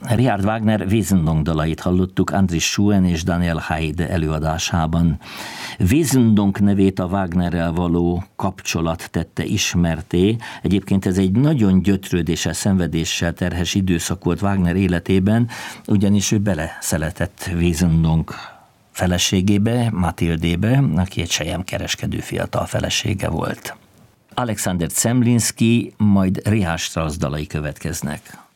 Richard Wagner Wesendonck dalait hallottuk Andris Schuen és Daniel Haid előadásában. Wesendonck nevét a Wagnerrel való kapcsolat tette ismerté. Egyébként ez egy nagyon gyötrődéssel, szenvedéssel terhes időszak volt Wagner életében, ugyanis ő beleszeletett Wesendonck feleségébe, Matildébe, aki egy selyemkereskedő fiatal felesége volt. Alexander Zemlinsky, majd Richard Strauss dalai következnek.